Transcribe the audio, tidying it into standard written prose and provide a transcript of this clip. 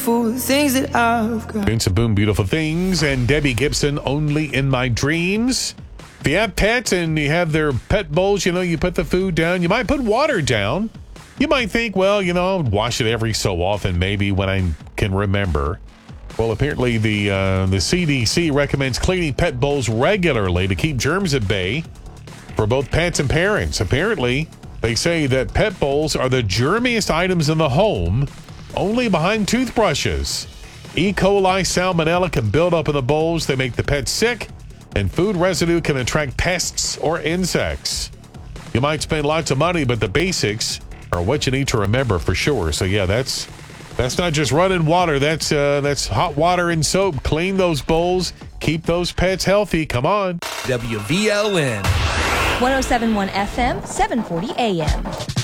For the things that I've got. Vince and Boom, Beautiful Things, and Debbie Gibson, Only in My Dreams. If you have pets and you have their pet bowls, you put the food down. You might put water down. You might think, well, I'll wash it every so often, maybe when I can remember. Well, apparently the CDC recommends cleaning pet bowls regularly to keep germs at bay for both pets and parents. Apparently, they say that pet bowls are the germiest items in the home, only behind toothbrushes. E. coli, salmonella can build up in the bowls. They make the pet sick, and food residue can attract pests or insects. You might spend lots of money, but the basics are what you need to remember for sure. So yeah, that's not just running water. That's hot water and soap. Clean those bowls. Keep those pets healthy. Come on. WVLN. 107.1 FM, 740 AM.